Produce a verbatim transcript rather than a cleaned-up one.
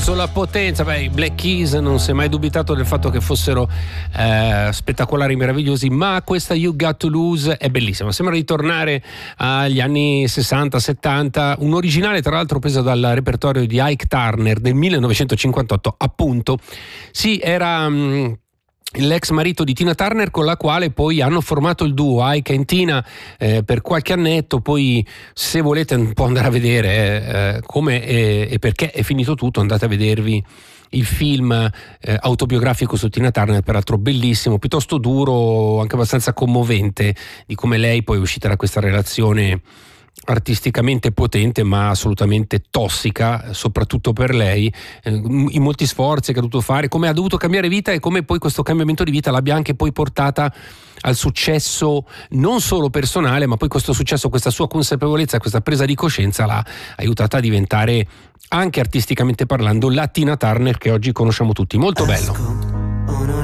applauso, la potenza. Beh, i Black Keys non si è mai dubitato del fatto che fossero eh, spettacolari, meravigliosi, ma questa You Got to Lose è bellissima. Sembra di tornare agli anni sessanta settanta, un originale tra l'altro preso dal repertorio di Ike Turner del millenovecentocinquantotto, appunto. Sì, era mh, l'ex marito di Tina Turner, con la quale poi hanno formato il duo Ike e Tina eh, per qualche annetto. Poi, se volete un po' andare a vedere eh, come e, e perché è finito tutto, andate a vedervi il film eh, autobiografico su Tina Turner, peraltro bellissimo, piuttosto duro, anche abbastanza commovente, di come lei poi è uscita da questa relazione artisticamente potente ma assolutamente tossica, soprattutto per lei, eh, i molti sforzi che ha dovuto fare, come ha dovuto cambiare vita e come poi questo cambiamento di vita l'abbia anche poi portata al successo non solo personale, ma poi questo successo, questa sua consapevolezza, questa presa di coscienza l'ha aiutata a diventare, anche artisticamente parlando, la Tina Turner che oggi conosciamo tutti. Molto bello.